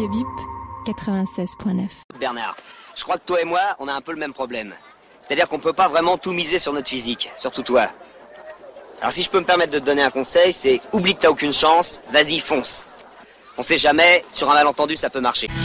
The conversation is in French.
Radio Bip 96.9. Bernard, je crois que toi et moi, on a un peu le même problème. C'est-à-dire qu'on peut pas vraiment tout miser sur notre physique, surtout toi. Alors si je peux me permettre de te donner un conseil, c'est oublie que t'as aucune chance, vas-y fonce. On sait jamais, sur un malentendu ça peut marcher.